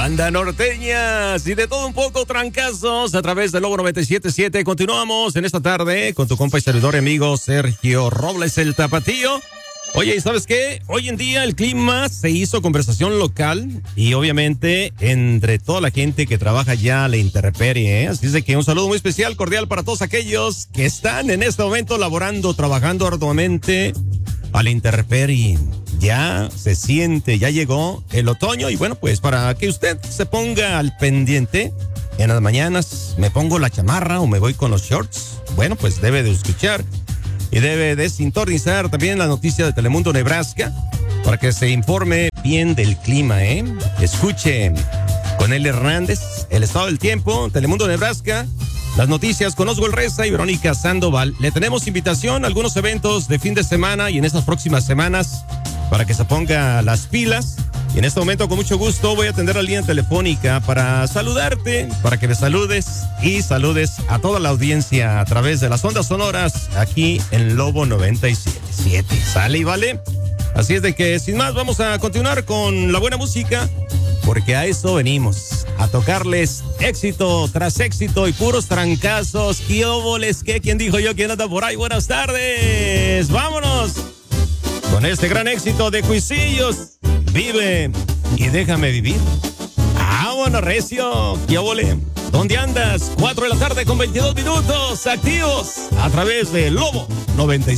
Banda norteñas y de todo un poco, trancazos a través del Lobo 97.7. Continuamos en esta tarde con tu compa y servidor amigo Sergio Robles, el Tapatío. Oye, ¿y sabes qué? Hoy en día el clima se hizo conversación local y obviamente entre toda la gente que trabaja ya la intemperie, ¿eh? Así es de que un saludo muy especial, cordial para todos aquellos que están en este momento laborando, trabajando arduamente a la intemperie. Ya se siente, ya llegó el otoño y bueno, pues para que usted se ponga al pendiente, en las mañanas me pongo la chamarra o me voy con los shorts. Bueno, pues debe de escuchar y debe de sintonizar también la noticia de Telemundo Nebraska para que se informe bien del clima, ¿eh? Escuche con Eli Hernández, el estado del tiempo, Telemundo Nebraska, las noticias con Oswald Reza y Verónica Sandoval. Le tenemos invitación a algunos eventos de fin de semana y en estas próximas semanas para que se ponga las pilas. Y en este momento, con mucho gusto, voy a atender la línea telefónica para saludarte, para que me saludes y saludes a toda la audiencia a través de las ondas sonoras aquí en Lobo 97.7. ¿Sale y vale? Así es de que, sin más, vamos a continuar con la buena música, porque a eso venimos, a tocarles éxito tras éxito y puros trancazos. ¿Qué óboles? ¿Qué? ¿Quién dijo yo? ¿Quién anda por ahí? Buenas tardes. ¡Vámonos! Con este gran éxito de Cuisillos, Vive y Déjame Vivir. Bueno, recio, ¿qué óvole? ¿Dónde andas? 4 de la tarde con 22 minutos, activos a través de Lobo 97.